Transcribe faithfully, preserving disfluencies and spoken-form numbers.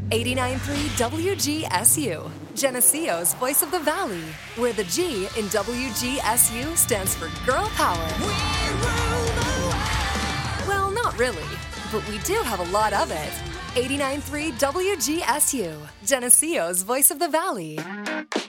eighty-nine point three W G S U, Geneseo's Voice of the Valley, where the G in W G S U stands for Girl Power. We rule the world. Well, not really, but we do have a lot of it. eighty-nine point three W G S U, Geneseo's Voice of the Valley.